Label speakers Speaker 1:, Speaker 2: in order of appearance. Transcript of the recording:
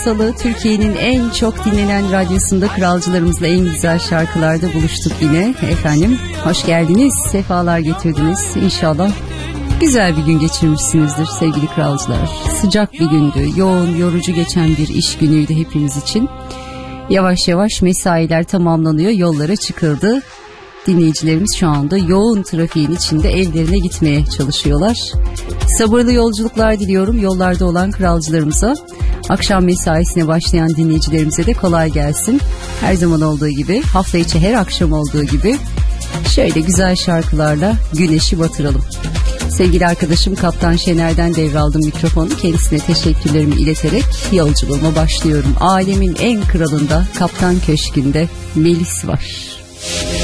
Speaker 1: Salı Türkiye'nin en çok dinlenen radyosunda kralcılarımızla en güzel şarkılarda buluştuk yine efendim. Hoş geldiniz, sefalar getirdiniz. İnşallah güzel bir gün geçirmişsinizdir sevgili kralcılar. Sıcak bir gündü, yoğun, yorucu geçen bir iş günüydü hepimiz için. Yavaş yavaş mesailer tamamlanıyor, yollara çıkıldı. Dinleyicilerimiz şu anda yoğun trafiğin içinde evlerine gitmeye çalışıyorlar. Sabırlı yolculuklar diliyorum yollarda olan kralcılarımıza. Akşam mesaisine başlayan dinleyicilerimize de kolay gelsin. Her zaman olduğu gibi, hafta içi her akşam olduğu gibi şöyle güzel şarkılarla güneşi batıralım. Sevgili arkadaşım Kaptan Şener'den devraldım mikrofonu. Kendisine teşekkürlerimi ileterek yolculuğuma başlıyorum. Alemin en kralında, Kaptan Köşkü'nde Melis var.